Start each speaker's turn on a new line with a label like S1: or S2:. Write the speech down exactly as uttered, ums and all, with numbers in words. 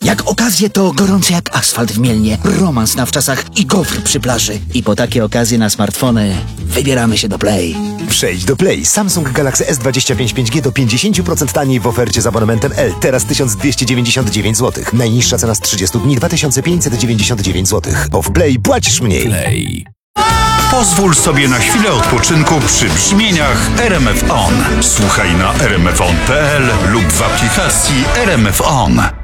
S1: Jak okazje to gorące jak asfalt w Mielnie, romans na wczasach i gofr przy plaży. I po takie okazje na smartfony wybieramy się do Play.
S2: Przejdź do Play. Samsung Galaxy S dwadzieścia pięć pięć G do pięćdziesiąt procent taniej w ofercie z abonamentem L. Teraz tysiąc dwieście dziewięćdziesiąt dziewięć złotych. Najniższa cena z trzydziestu dni dwa tysiące pięćset dziewięćdziesiąt dziewięć złotych. Bo w Play płacisz mniej.
S3: Play. Pozwól sobie na chwilę odpoczynku przy brzmieniach R M F On. Słuchaj na r m f on kropka p l lub w aplikacji R M F On.